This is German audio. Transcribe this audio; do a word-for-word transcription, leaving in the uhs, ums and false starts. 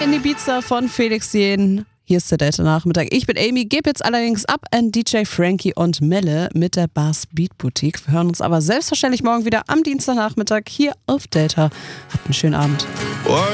in Ibiza von Felix Jähn. Hier ist der Delta-Nachmittag. Ich bin Amy, gebe jetzt allerdings ab an D J Frankie und Melle mit der Bars Beat Boutique. Wir hören uns aber selbstverständlich morgen wieder am Dienstagnachmittag hier auf Delta. Habt einen schönen Abend. What